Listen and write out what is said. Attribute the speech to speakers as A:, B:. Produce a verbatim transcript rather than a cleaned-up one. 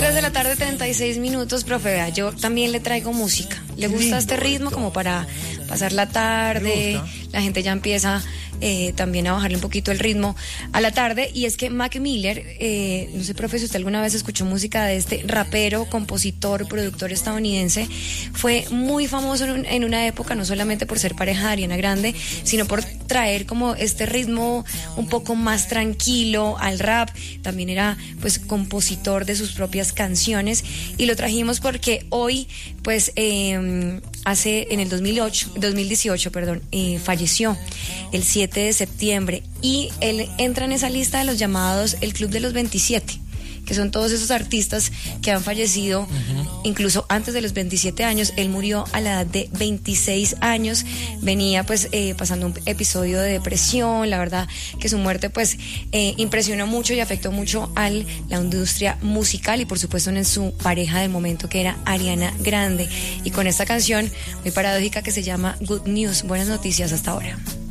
A: tres de la tarde, treinta y seis minutos, profe. Vea, yo también le traigo música. ¿Le gusta
B: lindo
A: este ritmo
B: esto.
A: como para pasar la tarde? La gente ya empieza eh, también a bajarle un poquito el ritmo a la tarde. Y es que Mac Miller, eh, no sé, profe, si usted alguna vez escuchó música de este rapero, compositor, productor estadounidense, fue muy famoso en, un, en una época, no solamente por ser pareja de Ariana Grande, sino por traer como este ritmo un poco más tranquilo al rap. También era pues compositor de sus propias canciones y lo trajimos porque hoy pues eh, hace en el dos mil ocho, dos mil dieciocho, perdón, eh, falleció el siete de septiembre y él entra en esa lista de los llamados el Club de los veintisiete, que son todos esos artistas que han fallecido uh-huh. incluso antes de los veintisiete años. Él murió a la edad de veintiséis años, venía pues eh, pasando un episodio de depresión. La verdad que su muerte pues eh, impresionó mucho y afectó mucho a la industria musical y por supuesto en su pareja del momento, que era Ariana Grande, y con esta canción muy paradójica que se llama Good News, buenas noticias hasta ahora.